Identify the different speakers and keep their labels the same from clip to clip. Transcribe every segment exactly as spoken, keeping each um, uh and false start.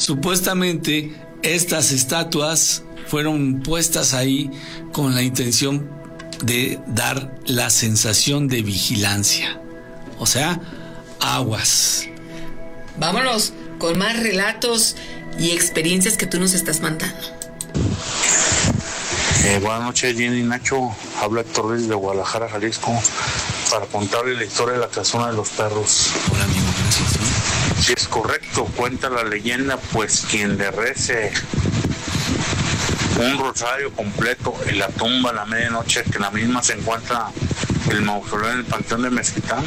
Speaker 1: Supuestamente estas estatuas fueron puestas ahí con la intención de dar la sensación de vigilancia. O sea, aguas.
Speaker 2: Vámonos con más relatos y experiencias que tú nos estás mandando.
Speaker 3: Eh, buenas noches, Jenny y Nacho. Habla Héctor Ruiz de Guadalajara, Jalisco, para contarle la historia de la casona de los perros.
Speaker 1: Hola, amigo, gracias. ¿Sí?
Speaker 3: Si es correcto, cuenta la leyenda, pues quien le rece un rosario completo en la tumba a la medianoche, que en la misma se encuentra el mausoleo en el Panteón de Mezquitán,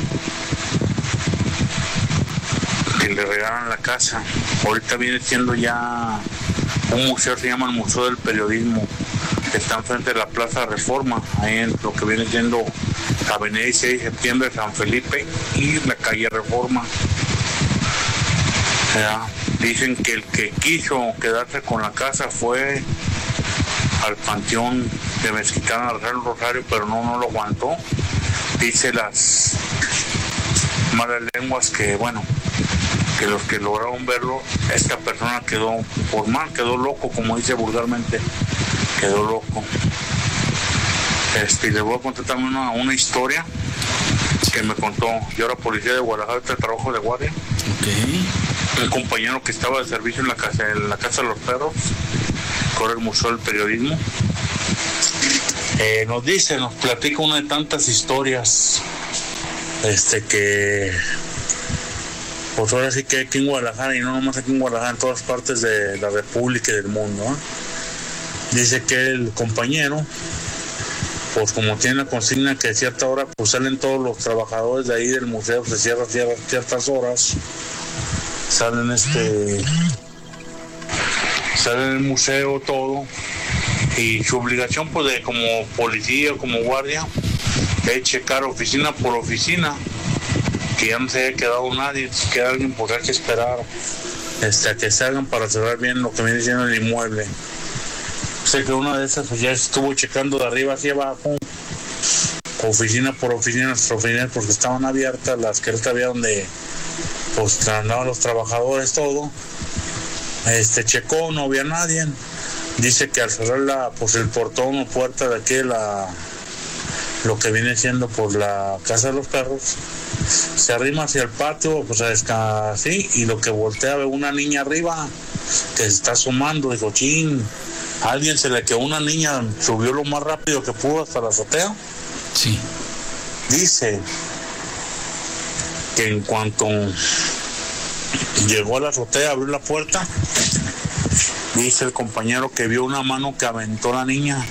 Speaker 3: que le regalan la casa. Ahorita viene siendo ya un museo, se llama el Museo del Periodismo, que está enfrente de la Plaza Reforma, ahí en lo que viene siendo la avenida dieciséis de septiembre, San Felipe y la calle Reforma. Ya, dicen que el que quiso quedarse con la casa fue al Panteón de Mezquitán a rezar el rosario, pero no, no lo aguantó. Dice las malas lenguas que, bueno, que los que lograron verlo, esta persona quedó por mal, quedó loco, como dice vulgarmente, quedó loco. Este, y les voy a contar también una, una historia que me contó. Yo era policía de Guadalajara, este trabajo de guardia.
Speaker 1: Okay.
Speaker 3: Un compañero que estaba de servicio en la casa, en la casa de los perros, con el Museo del Periodismo. Eh, nos dice, nos platica una de tantas historias, este que, pues ahora sí que aquí en Guadalajara, y no nomás aquí en Guadalajara, en todas partes de la República y del mundo, ¿eh? Dice que el compañero, pues como tiene la consigna que a cierta hora pues salen todos los trabajadores de ahí del museo, se cierra ciertas horas, salen este, salen el museo todo, y su obligación pues de como policía, como guardia, es checar oficina por oficina, que ya no se haya quedado nadie, si queda alguien pues hay que esperar este, a que salgan para cerrar bien lo que viene siendo el inmueble. Sé que una de esas pues, ya estuvo checando de arriba hacia abajo, oficina por oficina, nuestras oficinas, porque estaban abiertas, las que había donde pues andaban los trabajadores, todo. Este checó, no había nadie. Dice que al cerrar la, pues el portón o puerta de aquí, la, lo que viene siendo por la casa de los perros, se arrima hacia el patio, pues así, y lo que voltea ve una niña arriba que se está asomando. Dijo, chin, a alguien se le quedó una niña, subió lo más rápido que pudo hasta la azotea.
Speaker 1: Sí.
Speaker 3: Dice que en cuanto llegó a la azotea, abrió la puerta, dice el compañero que vio una mano que aventó a la niña.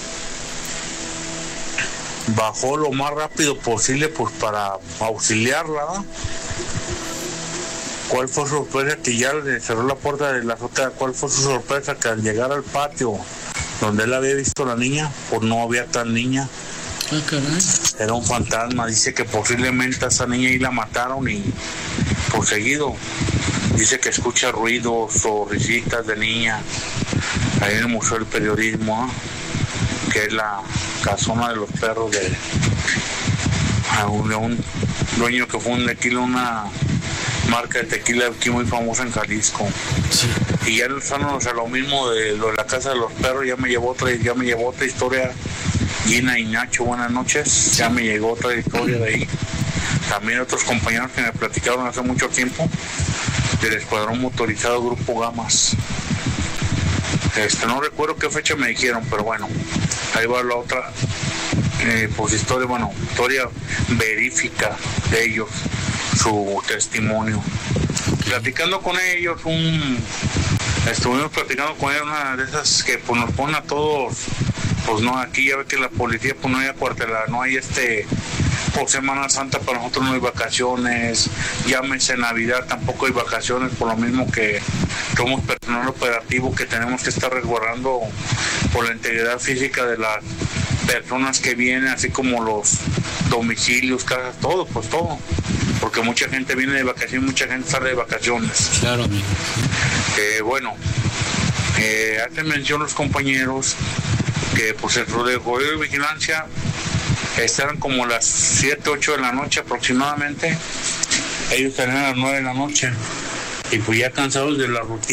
Speaker 3: Bajó lo más rápido posible pues para auxiliarla, ¿no? ¿Cuál fue su sorpresa? Que ya le cerró la puerta de la azotea. ¿Cuál fue su sorpresa? Que al llegar al patio donde él había visto a la niña, pues no había tal niña.
Speaker 1: Ah, caray.
Speaker 3: Era un fantasma. Dice que posiblemente a esa niña ahí la mataron y por seguido dice que escucha ruidos o risitas de niña ahí en el Museo del Periodismo, ¿eh? Que es la casona de los perros de, a un, de un dueño que funde aquí una marca de tequila aquí muy famosa en Jalisco.
Speaker 1: Sí. Y
Speaker 3: ya usándonos a lo mismo de lo de la casa de los perros, ya me llevó otra, ya me llevó otra historia. Gina y Nacho, buenas noches. Ya me llegó otra historia de ahí. También otros compañeros que me platicaron hace mucho tiempo del escuadrón motorizado Grupo Gamas. Este, no recuerdo qué fecha me dijeron, pero bueno, ahí va la otra eh, pues historia, bueno, historia verífica de ellos, su testimonio. Platicando con ellos, un estuvimos platicando con ellos, una de esas que pues nos ponen a todos, pues no, aquí ya ve que la policía pues no hay acuartelada, no hay este, por Semana Santa para nosotros no hay vacaciones, llámese Navidad, tampoco hay vacaciones, por lo mismo que somos personal operativo que tenemos que estar resguardando por la integridad física de las personas que vienen, así como los domicilios, casas, todo, pues todo, porque mucha gente viene de vacaciones, mucha gente sale de vacaciones.
Speaker 1: Claro, amigo.
Speaker 3: Eh, bueno, eh, hacen mención los compañeros que pues el rodeo de vigilancia estaban como las siete, ocho de la noche aproximadamente, ellos salían a las nueve de la noche y pues ya cansados de la rutina